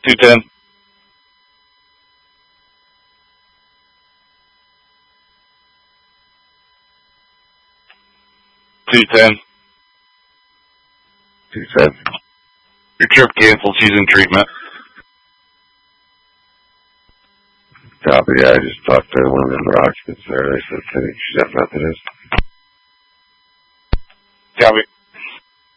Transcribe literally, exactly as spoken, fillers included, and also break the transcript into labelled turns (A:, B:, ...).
A: two ten. two ten.
B: two ten.
A: Your trip canceled. She's in treatment.
B: Copy. Yeah, I just talked to one of the occupants there. They said, she's at Methodist.
A: Copy.